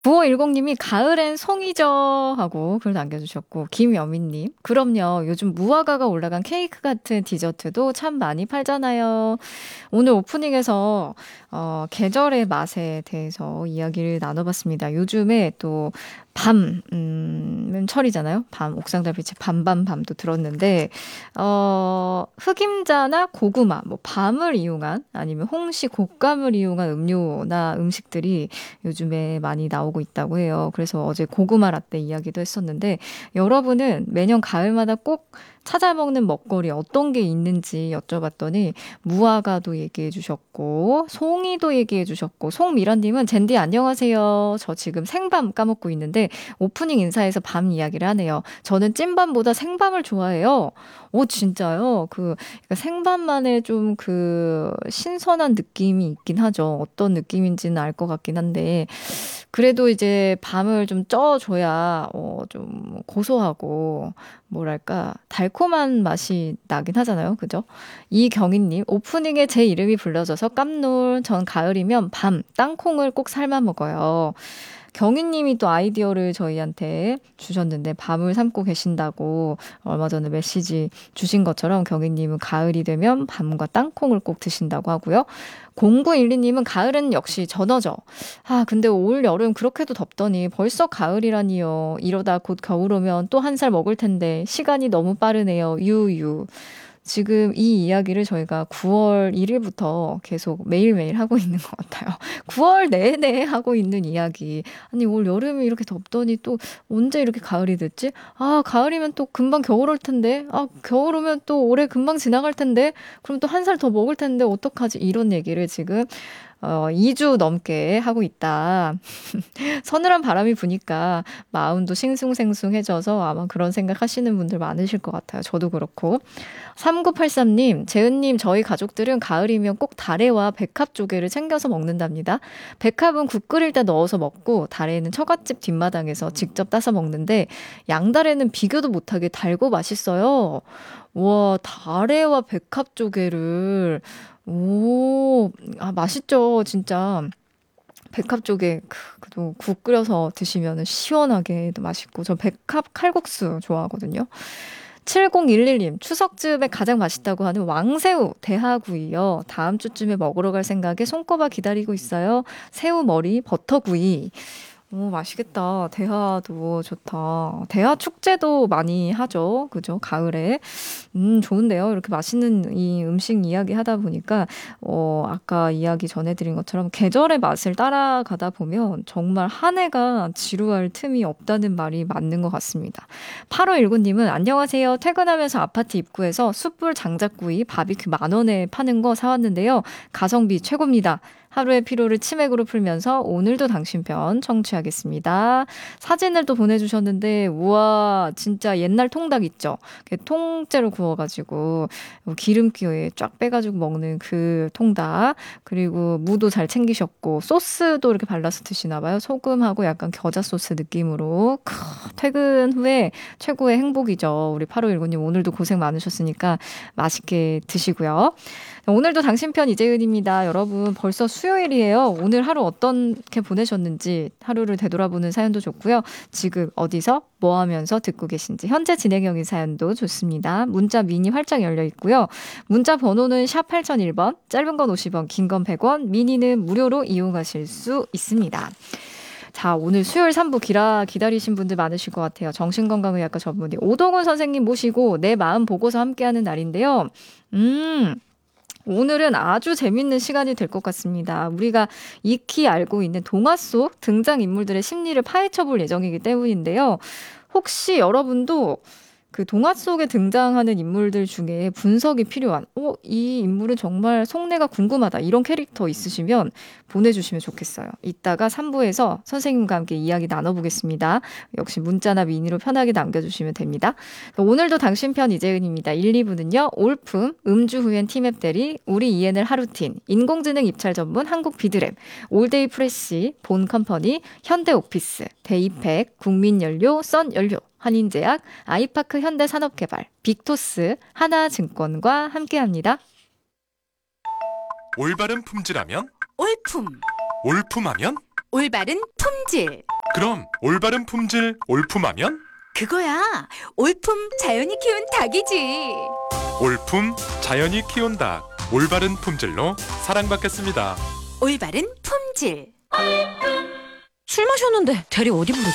9510님이 가을엔 송이죠 하고 글 남겨주셨고, 김여민님, 그럼요, 요즘 무화과가 올라간 케이크 같은 디저트도 참 많이 팔잖아요. 오늘 오프닝에서 계절의 맛에 대해서 이야기를 나눠봤습니다. 요즘에 또 철이잖아요. 밤, 옥상달빛의 밤밤밤도 들었는데, 흑임자나 고구마, 뭐 밤을 이용한, 아니면 홍시, 곶감을 이용한 음료나 음식들이 요즘에 많이 나오고 있다고 해요. 그래서 어제 고구마 라떼 이야기도 했었는데, 여러분은 매년 가을마다 꼭 찾아 먹는 먹거리 어떤 게 있는지 여쭤봤더니 무화과도 얘기해 주셨고, 송이도 얘기해 주셨고, 송미란님은 젠디 안녕하세요. 저 지금 생밤 까먹고 있는데 오프닝 인사에서 밤 이야기를 하네요. 저는 찐밤보다 생밤을 좋아해요. 오, 진짜요? 그러니까 생밤만의 좀 신선한 느낌이 있긴 하죠. 어떤 느낌인지는 알 것 같긴 한데, 그래도 이제 밤을 좀 쪄줘야, 좀 고소하고, 뭐랄까, 달콤한 맛이 나긴 하잖아요. 그죠? 이경희님, 오프닝에 제 이름이 불려져서 깜놀. 전 가을이면 밤, 땅콩을 꼭 삶아 먹어요. 경희님이 또 아이디어를 저희한테 주셨는데, 밤을 삶고 계신다고 얼마 전에 메시지 주신 것처럼 경희님은 가을이 되면 밤과 땅콩을 꼭 드신다고 하고요. 0912님은 가을은 역시 전어죠. 아, 근데 올 여름 그렇게도 덥더니 벌써 가을이라니요. 이러다 곧 겨울 오면 또 한 살 먹을 텐데 시간이 너무 빠르네요. 유유. 지금 이 이야기를 저희가 9월 1일부터 계속 매일매일 하고 있는 것 같아요. 9월 내내 하고 있는 이야기. 아니, 올 여름이 이렇게 덥더니 또 언제 이렇게 가을이 됐지? 아, 가을이면 또 금방 겨울 올 텐데. 아, 겨울 오면 또 올해 금방 지나갈 텐데. 그럼 또 한 살 더 먹을 텐데 어떡하지? 이런 얘기를 지금 2주 넘게 하고 있다. 서늘한 바람이 부니까 마음도 싱숭생숭해져서 아마 그런 생각 하시는 분들 많으실 것 같아요. 저도 그렇고. 3983님, 재은님, 저희 가족들은 가을이면 꼭 다래와 백합 조개를 챙겨서 먹는답니다. 백합은 국 끓일 때 넣어서 먹고, 다래는 처갓집 뒷마당에서 직접 따서 먹는데, 양다래는 비교도 못하게 달고 맛있어요. 와, 다래와 백합 조개를, 오, 아, 맛있죠, 진짜. 백합 조개, 그래도 국 끓여서 드시면 시원하게도 맛있고, 저 백합 칼국수 좋아하거든요. 7011님, 추석쯤에 가장 맛있다고 하는 왕새우 대하구이요. 다음 주쯤에 먹으러 갈 생각에 손꼽아 기다리고 있어요. 새우 머리 버터구이. 오, 맛있겠다. 대하도 좋다. 대하 축제도 많이 하죠. 그죠? 가을에. 좋은데요. 이렇게 맛있는 이 음식 이야기 하다 보니까, 아까 이야기 전해드린 것처럼 계절의 맛을 따라가다 보면 정말 한 해가 지루할 틈이 없다는 말이 맞는 것 같습니다. 8519님은 안녕하세요. 퇴근하면서 아파트 입구에서 숯불 장작구이 바비큐 10,000원에 파는 거 사왔는데요. 가성비 최고입니다. 하루의 피로를 치맥으로 풀면서 오늘도 당신 편 청취하겠습니다. 사진을 또 보내주셨는데, 우와, 진짜 옛날 통닭 있죠? 통째로 구워가지고 기름기에 쫙 빼가지고 먹는 그 통닭. 그리고 무도 잘 챙기셨고, 소스도 이렇게 발라서 드시나 봐요. 소금하고 약간 겨자 소스 느낌으로. 퇴근 후에 최고의 행복이죠. 우리 8519님 오늘도 고생 많으셨으니까 맛있게 드시고요. 오늘도 당신 편 이재은입니다. 여러분 벌써 수요일이에요. 오늘 하루 어떻게 보내셨는지 하루를 되돌아보는 사연도 좋고요. 지금 어디서 뭐 하면서 듣고 계신지 현재 진행형인 사연도 좋습니다. 문자 미니 활짝 열려 있고요. 문자 번호는 샵 8001번, 짧은 건 50원, 긴 건 100원, 미니는 무료로 이용하실 수 있습니다. 자, 오늘 수요일 3부 기다리신 분들 많으실 것 같아요. 정신건강의학과 전문의 오동훈 선생님 모시고 내 마음 보고서 함께하는 날인데요. 오늘은 아주 재밌는 시간이 될 것 같습니다. 우리가 익히 알고 있는 동화 속 등장인물들의 심리를 파헤쳐 볼 예정이기 때문인데요. 혹시 여러분도 그 동화 속에 등장하는 인물들 중에 분석이 필요한, 이 인물은 정말 속내가 궁금하다, 이런 캐릭터 있으시면 보내주시면 좋겠어요. 이따가 3부에서 선생님과 함께 이야기 나눠보겠습니다. 역시 문자나 미니로 편하게 남겨주시면 됩니다. 오늘도 당신 편 이재은입니다. 1, 2부는요. 올품, 음주후엔 티맵 대리, 우리 ENL 하루틴, 인공지능 입찰 전문 한국 비드랩, 올데이 프레시, 본컴퍼니, 현대오피스, 데이팩, 국민연료, 썬연료, 한인제약, 아이파크 현대산업개발, 빅토스, 하나증권과 함께합니다. 올바른 품질하면 올품, 올품하면 올바른 품질. 그럼 올바른 품질 올품하면? 그거야. 올품 자연이 키운 닭이지. 올품 자연이 키운 닭. 올바른 품질로 사랑받겠습니다. 올바른 품질. 술 마셨는데 대리 어디 부르